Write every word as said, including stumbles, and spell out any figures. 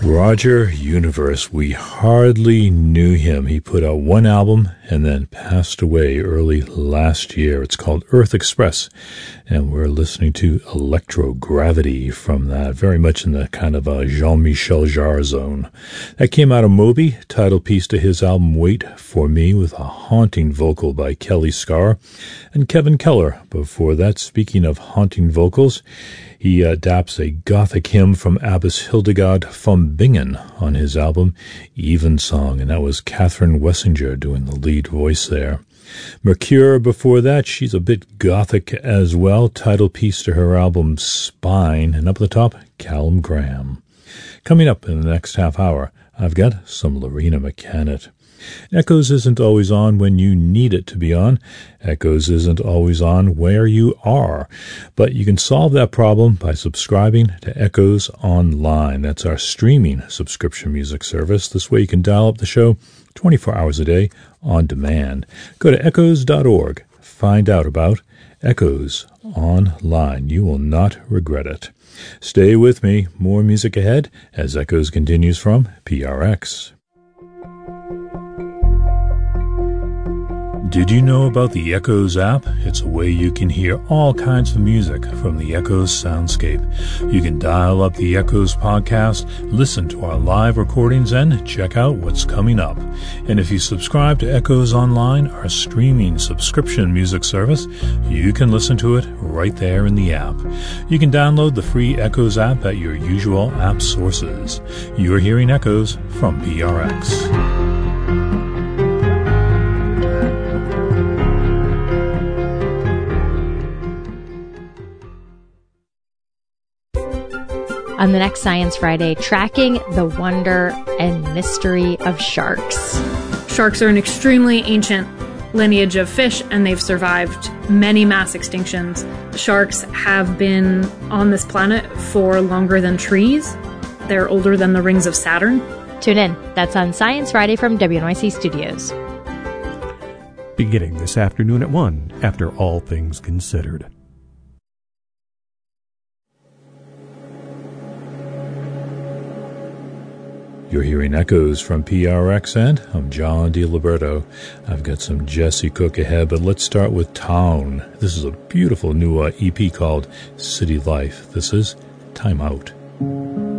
Roger Universe, we hardly knew him. He put out one album and then passed away early last year. It's called Earth Express, and we're listening to Electrogravity from that, very much in the kind of a Jean-Michel Jarre zone. That came out of Moby, title piece to his album Wait For Me, with a haunting vocal by Kelly Scar, and Kevin Keller. Before that, speaking of haunting vocals, he adapts a Gothic hymn from Abbess Hildegard von Bingen on his album Evensong, and that was Catherine Wessinger doing the lead voice there. Mercure before that, she's a bit Gothic as well, title piece to her album Spine, and up at the top, Callum Graham. Coming up in the next half hour, I've got some Loreena McKennitt. Echoes isn't always on when you need it to be on. Echoes isn't always on where you are. But you can solve that problem by subscribing to Echoes Online. That's our streaming subscription music service. This way you can dial up the show twenty-four hours a day on demand. Go to echoes dot org. Find out about Echoes Online. You will not regret it. Stay with me. More music ahead as Echoes continues from P R X. Did you know about the Echoes app? It's a way you can hear all kinds of music from the Echoes soundscape. You can dial up the Echoes podcast, listen to our live recordings, and check out what's coming up. And if you subscribe to Echoes Online, our streaming subscription music service, you can listen to it right there in the app. You can download the free Echoes app at your usual app sources. You're hearing Echoes from P R X. On the next Science Friday, tracking the wonder and mystery of sharks. Sharks are an extremely ancient lineage of fish, and they've survived many mass extinctions. Sharks have been on this planet for longer than trees. They're older than the rings of Saturn. Tune in. That's on Science Friday from W N Y C Studios. Beginning this afternoon at one, after All Things Considered. You're hearing Echoes from P R X, and I'm John DiLiberto. I've got some Jesse Cook ahead, but let's start with Town. This is a beautiful new uh, E P called City Life. This is Time Out.